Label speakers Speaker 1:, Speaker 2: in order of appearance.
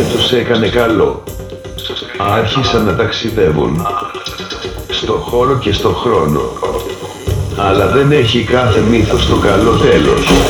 Speaker 1: τους έκανε καλό. Άρχισαν να ταξιδεύουν στο χώρο και στο χρόνο. Αλλά δεν έχει κάθε μύθος το καλό τέλος.